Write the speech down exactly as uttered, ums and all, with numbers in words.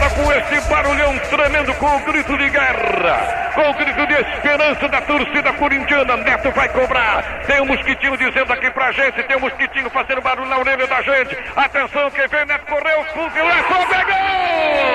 bola com esse barulhão tremendo, com o grito de guerra, com o grito de esperança da torcida corintiana. Neto vai cobrar. Tem um mosquitinho dizendo aqui pra gente, tem um mosquitinho fazendo barulho na orelha da gente. Atenção, quem vem, Neto correu, pegou!